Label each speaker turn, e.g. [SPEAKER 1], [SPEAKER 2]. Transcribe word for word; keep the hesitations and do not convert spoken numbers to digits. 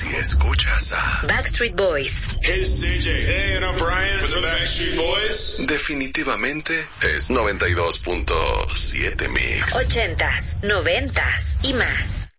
[SPEAKER 1] Si escuchas a
[SPEAKER 2] Backstreet Boys.
[SPEAKER 3] Hey, it's C J. Hey, and I'm Brian with the Backstreet Boys.
[SPEAKER 1] definitivamente es noventa y dos punto siete Mix.
[SPEAKER 2] Ochentas, noventas y más.